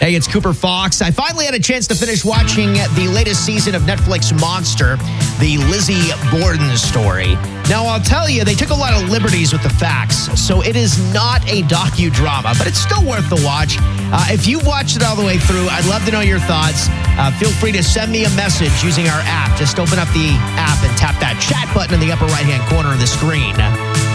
Hey, it's Cooper Fox. I finally had a chance to finish watching the latest season of Netflix Monster, the Lizzie Borden story. Now, I'll tell you, they took a lot of liberties with the facts, so it is not a docudrama, but it's still worth the watch. If you've watched it all the way through, I'd love to know your thoughts. Feel free to send me a message using our app. Just open up the app and tap that chat button in the upper right-hand corner of the screen.